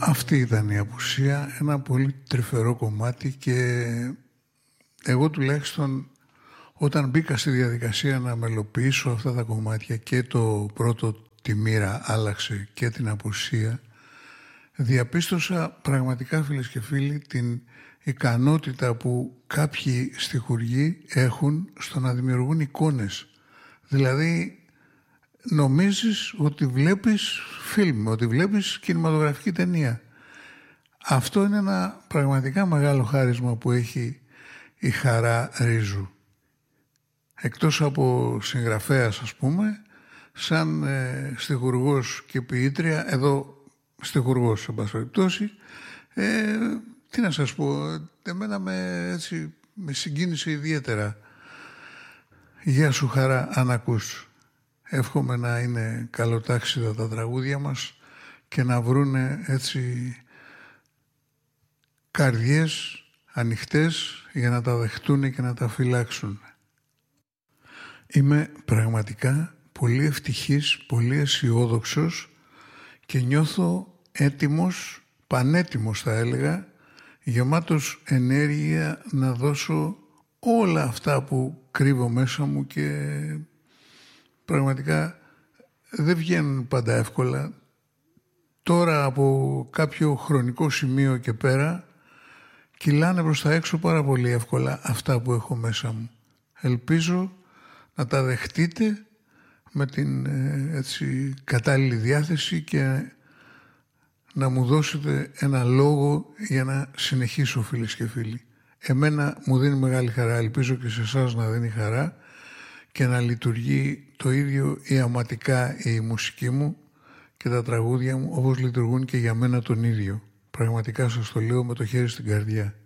Αυτή ήταν η απουσία, ένα πολύ τρυφερό κομμάτι και εγώ τουλάχιστον όταν μπήκα στη διαδικασία να μελοποιήσω αυτά τα κομμάτια και το πρώτο τη μοίρα άλλαξε και την απουσία, διαπίστωσα πραγματικά, φίλες και φίλοι, την ικανότητα που κάποιοι στιχουργοί έχουν στο να δημιουργούν εικόνες. Δηλαδή νομίζεις ότι βλέπεις φιλμ, ότι βλέπεις κινηματογραφική ταινία. Αυτό είναι ένα πραγματικά μεγάλο χάρισμα που έχει η Χαρά Ρίζου. Εκτός από συγγραφέας, ας πούμε, σαν στιχουργός και ποιήτρια, εδώ στιχουργός σε πάση περιπτώσει, τι να σας πω, εμένα με συγκίνησε ιδιαίτερα. Γεια σου Χαρά, αν ακούς. Εύχομαι να είναι καλοτάξιδα τα τραγούδια μας και να βρούνε έτσι καρδιές ανοιχτές για να τα δεχτούν και να τα φυλάξουν. Είμαι πραγματικά πολύ ευτυχής, πολύ αισιόδοξος και νιώθω έτοιμος, πανέτοιμος θα έλεγα, γεμάτος ενέργεια να δώσω όλα αυτά που κρύβω μέσα μου και πραγματικά δεν βγαίνουν πάντα εύκολα. Τώρα από κάποιο χρονικό σημείο και πέρα κυλάνε προς τα έξω πάρα πολύ εύκολα αυτά που έχω μέσα μου. Ελπίζω να τα δεχτείτε με την έτσι, κατάλληλη διάθεση και να μου δώσετε ένα λόγο για να συνεχίσω, φίλες και φίλοι. Εμένα μου δίνει μεγάλη χαρά, ελπίζω και σε εσάς να δίνει χαρά και να λειτουργεί το ίδιο ιαματικά η μουσική μου και τα τραγούδια μου όπως λειτουργούν και για μένα τον ίδιο. Πραγματικά σας το λέω με το χέρι στην καρδιά.